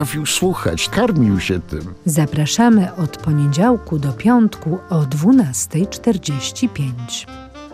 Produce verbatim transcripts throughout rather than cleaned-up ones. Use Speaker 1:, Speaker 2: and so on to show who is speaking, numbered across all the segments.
Speaker 1: Trafił słuchać, karmił się tym.
Speaker 2: Zapraszamy od poniedziałku do piątku o dwunasta czterdzieści pięć.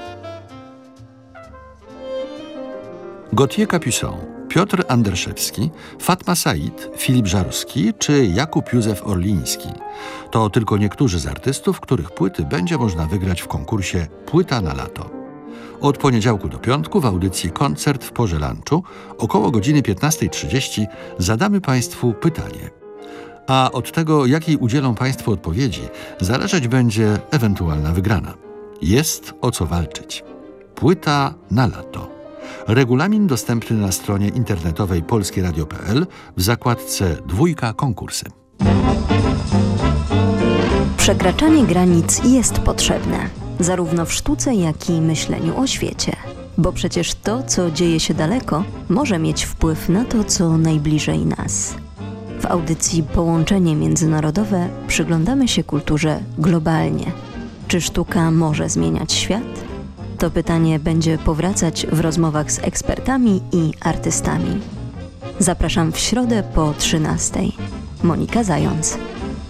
Speaker 3: Gauthier Capuçon, Piotr Anderszewski, Fatma Said, Filip Żarowski czy Jakub Józef Orliński. To tylko niektórzy z artystów, których płyty będzie można wygrać w konkursie Płyta na lato. Od poniedziałku do piątku w audycji Koncert w porze lunchu około godziny piętnasta trzydzieści zadamy Państwu pytanie. A od tego, jakiej udzielą Państwo odpowiedzi, zależeć będzie ewentualna wygrana. Jest o co walczyć. Płyta na lato. Regulamin dostępny na stronie internetowej polskie radio kropka p l w zakładce Dwójka konkursy.
Speaker 4: Przekraczanie granic jest potrzebne, zarówno w sztuce, jak i myśleniu o świecie. Bo przecież to, co dzieje się daleko, może mieć wpływ na to, co najbliżej nas. W audycji Połączenie Międzynarodowe przyglądamy się kulturze globalnie. Czy sztuka może zmieniać świat? To pytanie będzie powracać w rozmowach z ekspertami i artystami. Zapraszam w środę po trzynastej. Monika Zając.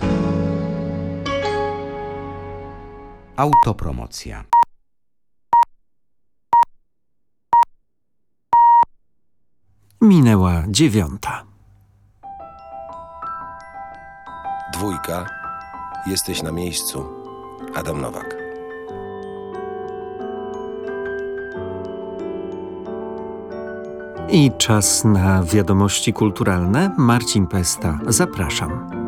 Speaker 5: Autopromocja.
Speaker 6: Minęła dziewiąta.
Speaker 7: Dwójka. Jesteś na miejscu. Adam Nowak.
Speaker 6: I czas na wiadomości kulturalne. Marcin Pesta, zapraszam.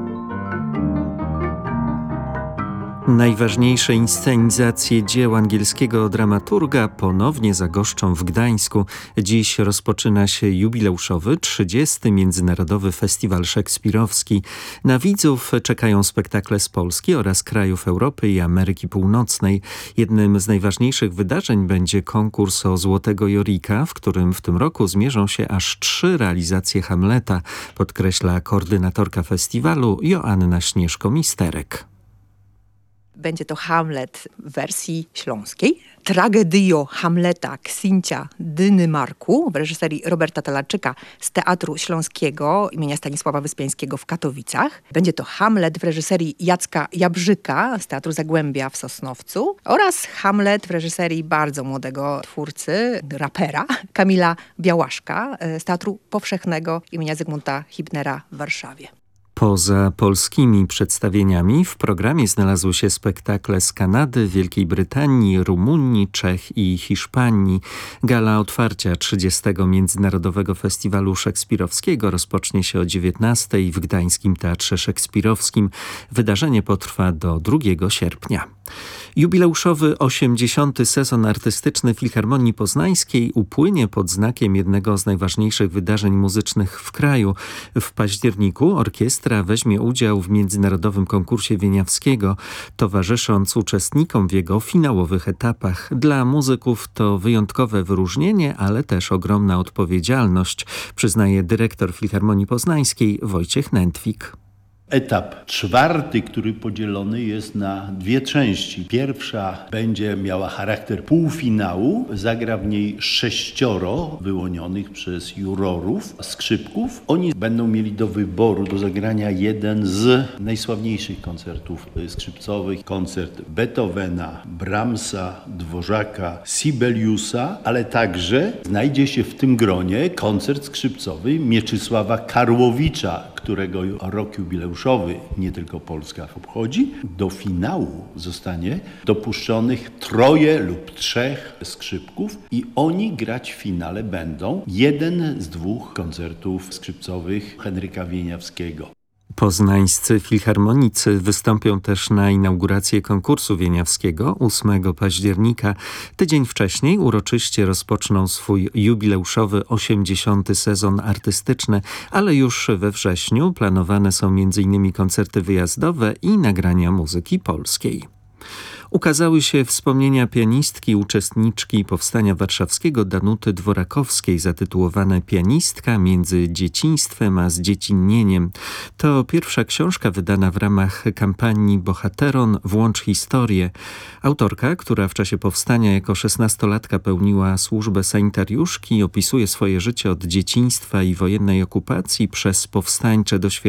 Speaker 6: Najważniejsze inscenizacje dzieł angielskiego dramaturga ponownie zagoszczą w Gdańsku. Dziś rozpoczyna się jubileuszowy trzydziesty Międzynarodowy Festiwal Szekspirowski. Na widzów czekają spektakle z Polski oraz krajów Europy i Ameryki Północnej. Jednym z najważniejszych wydarzeń będzie konkurs o Złotego Jorika, w którym w tym roku zmierzą się aż trzy realizacje Hamleta, podkreśla koordynatorka festiwalu Joanna Śnieżko-Misterek.
Speaker 8: Będzie to Hamlet w wersji śląskiej. Tragedio Hamleta Księcia Dynymarku w reżyserii Roberta Talarczyka z Teatru Śląskiego imienia Stanisława Wyspiańskiego w Katowicach. Będzie to Hamlet w reżyserii Jacka Jabrzyka z Teatru Zagłębia w Sosnowcu oraz Hamlet w reżyserii bardzo młodego twórcy, rapera Kamila Białaszka z Teatru Powszechnego imienia Zygmunta Hibnera w Warszawie.
Speaker 6: Poza polskimi przedstawieniami w programie znalazły się spektakle z Kanady, Wielkiej Brytanii, Rumunii, Czech i Hiszpanii. Gala otwarcia trzydziestego Międzynarodowego Festiwalu Szekspirowskiego rozpocznie się o dziewiętnastej w Gdańskim Teatrze Szekspirowskim. Wydarzenie potrwa do drugiego sierpnia. Jubileuszowy osiemdziesiąty sezon artystyczny Filharmonii Poznańskiej upłynie pod znakiem jednego z najważniejszych wydarzeń muzycznych w kraju. W październiku orkiestra weźmie udział w międzynarodowym konkursie Wieniawskiego, towarzysząc uczestnikom w jego finałowych etapach. Dla muzyków to wyjątkowe wyróżnienie, ale też ogromna odpowiedzialność, przyznaje dyrektor Filharmonii Poznańskiej Wojciech Nętwik.
Speaker 9: Etap czwarty, który podzielony jest na dwie części. Pierwsza będzie miała charakter półfinału. Zagra w niej sześcioro wyłonionych przez jurorów skrzypków. Oni będą mieli do wyboru, do zagrania jeden z najsławniejszych koncertów skrzypcowych. Koncert Beethovena, Brahmsa, Dworzaka, Sibeliusa, ale także znajdzie się w tym gronie koncert skrzypcowy Mieczysława Karłowicza, którego rok jubileuszowy nie tylko Polska obchodzi. Do finału zostanie dopuszczonych troje lub trzech skrzypków i oni grać w finale będą jeden z dwóch koncertów skrzypcowych Henryka Wieniawskiego.
Speaker 6: Poznańscy filharmonicy wystąpią też na inaugurację konkursu wieniawskiego ósmego października. Tydzień wcześniej uroczyście rozpoczną swój jubileuszowy osiemdziesiąty sezon artystyczny, ale już we wrześniu planowane są między innymi koncerty wyjazdowe i nagrania muzyki polskiej. Ukazały się wspomnienia pianistki, uczestniczki Powstania Warszawskiego Danuty Dworakowskiej, zatytułowane Pianistka między dzieciństwem a zdziecinnieniem. To pierwsza książka wydana w ramach kampanii Bohateron Włącz Historię. Autorka, która w czasie powstania jako szesnastolatka pełniła służbę sanitariuszki, opisuje swoje życie od dzieciństwa i wojennej okupacji przez powstańcze doświadczenia